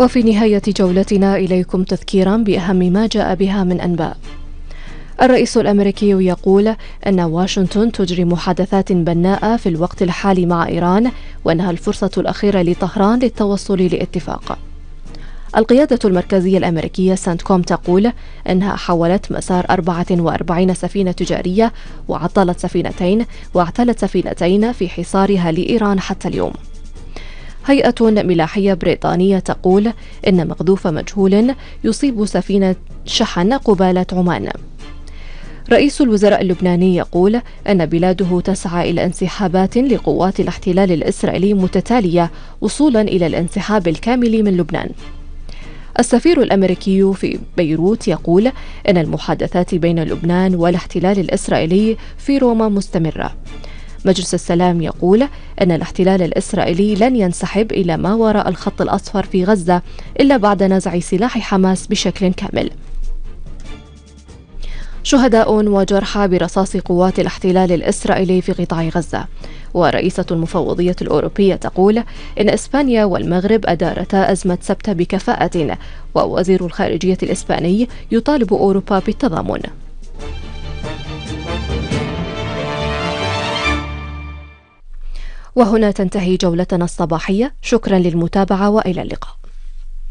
وفي نهاية جولتنا إليكم تذكيرا بأهم ما جاء بها من أنباء. الرئيس الأمريكي يقول أن واشنطن تجري محادثات بناءة في الوقت الحالي مع إيران، وأنها الفرصة الأخيرة لطهران للتوصل لاتفاق. القيادة المركزية الأمريكية سنتكوم تقول أنها حولت مسار 44 سفينة تجارية وعطلت سفينتين واعتلت سفينتين في حصارها لإيران حتى اليوم. هيئة ملاحية بريطانية تقول إن مقذوف مجهول يصيب سفينة شحن قبالة عمان. رئيس الوزراء اللبناني يقول أن بلاده تسعى إلى انسحابات لقوات الاحتلال الإسرائيلي متتالية وصولا إلى الانسحاب الكامل من لبنان. السفير الأمريكي في بيروت يقول أن المحادثات بين لبنان والاحتلال الإسرائيلي في روما مستمرة. مجلس السلام يقول أن الاحتلال الإسرائيلي لن ينسحب إلى ما وراء الخط الأصفر في غزة إلا بعد نزع سلاح حماس بشكل كامل. شهداء وجرحى برصاص قوات الاحتلال الإسرائيلي في قطاع غزة. ورئيسة المفوضية الأوروبية تقول إن إسبانيا والمغرب أدارتا أزمة سبتة بكفاءة، ووزير الخارجية الإسباني يطالب أوروبا بالتضامن. وهنا تنتهي جولتنا الصباحية، شكرا للمتابعة وإلى اللقاء.